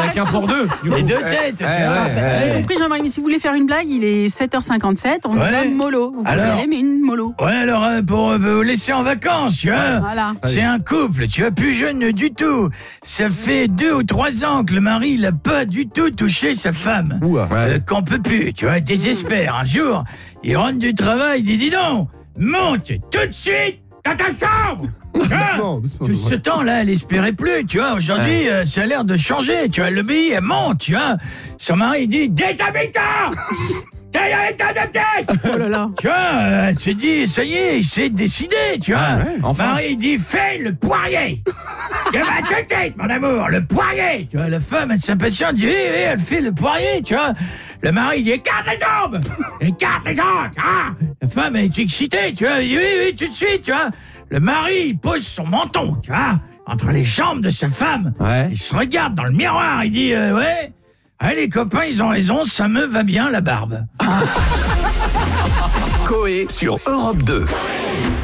Chacun pour deux. Les deux têtes, tu vois. J'ai compris, Jean-Marie, mais si vous voulez faire une blague, il est 7h57, on Ouais. dit mollo. Vous Alors pouvez mais une mollo. Ouais, alors pour vous laisser en vacances, tu vois. Voilà. C'est un couple, tu vois, plus jeune du tout. Ça fait 2 ou 3 ans que le mari, il a pas du tout touché sa femme. Qu'on peut plus, tu vois, il désespère. Un jour, il rentre du travail, il dit, dis donc, monte tout de suite dans ta chambre. Doucement. Tout ce temps-là, elle espérait plus, tu vois. Aujourd'hui, ça a l'air de changer, tu vois. Le billet, elle monte, tu vois. Son mari, il dit, déshabille-toi. T'es avec ta tête. Oh là là. Tu vois, elle se dit, ça y est, il s'est décidé, tu vois. enfin. Mari, il dit, fais le poirier. Je vais te tête, mon amour, le poirier. Tu vois, la femme, elle s'impatiente, dit, oui, elle fait le poirier, tu vois. Le mari, il dit, écarte les jambes. Écarte les jambes, ah. La femme, elle est excitée, tu vois. Il dit, oui, tout de suite, tu vois. Le mari, il pose son menton, tu vois, entre les jambes de sa femme. Il se regarde dans le miroir, il dit, ouais, les copains, ils ont raison, ça me va bien la barbe. Coé sur Europe 2.